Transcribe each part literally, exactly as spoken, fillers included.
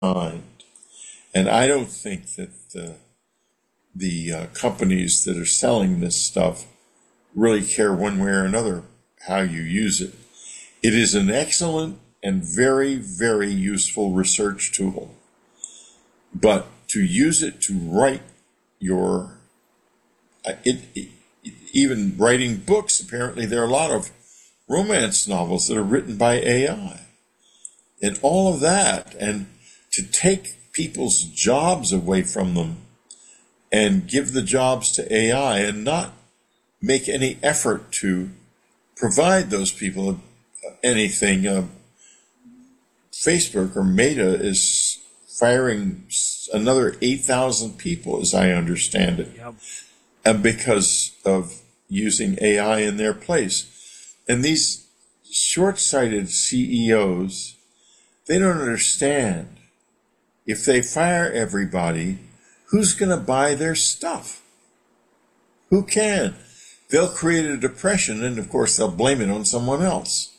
mind. And I don't think that uh, the uh, companies that are selling this stuff really care one way or another how you use it. It is an excellent and very, very useful research tool. But to use it to write your, uh, it, it, even writing books, apparently there are a lot of romance novels that are written by A I. And all of that, and to take people's jobs away from them and give the jobs to A I and not make any effort to provide those people anything. Uh, Facebook or Meta is firing another eight thousand people, as I understand it, yep. and because of using A I in their place. And these short-sighted C E Os, they don't understand. If they fire everybody, who's going to buy their stuff? Who can? They'll create a depression, and of course they'll blame it on someone else.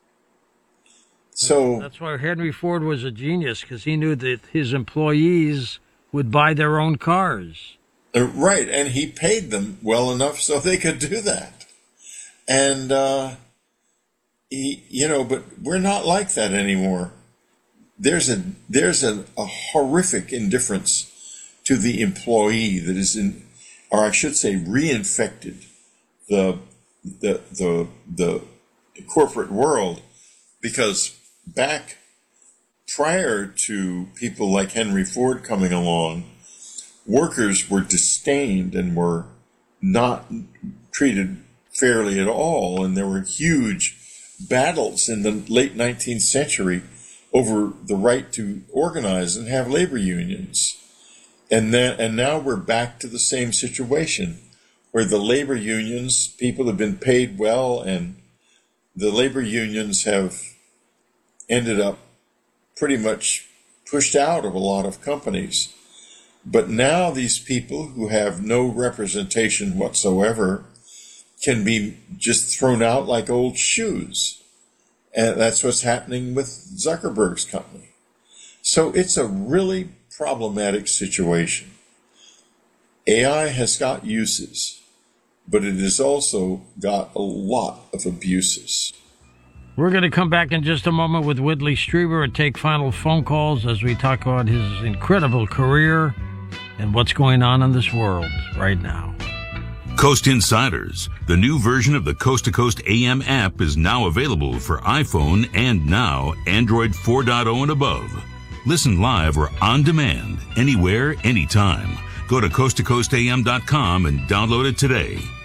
So that's why Henry Ford was a genius, because he knew that his employees would buy their own cars. Uh, right, and he paid them well enough so they could do that. And, uh, he, you know, but we're not like that anymore. There's a there's a, a horrific indifference to the employee that is in, or I should say, reinfected the the the the corporate world, because back prior to people like Henry Ford coming along, workers were disdained and were not treated fairly at all, and there were huge battles in the late nineteenth century over the right to organize and have labor unions. And then, and now we're back to the same situation where the labor unions, people have been paid well, and the labor unions have ended up pretty much pushed out of a lot of companies. But now these people who have no representation whatsoever can be just thrown out like old shoes. And that's what's happening with Zuckerberg's company. So it's a really problematic situation. A I has got uses, but it has also got a lot of abuses. We're going to come back in just a moment with Whitley Strieber and take final phone calls as we talk about his incredible career and what's going on in this world right now. Coast Insiders, the new version of the Coast to Coast A M app, is now available for iPhone and now Android four point oh and above. Listen live or on demand, anywhere, anytime. Go to coast to coast a m dot com and download it today.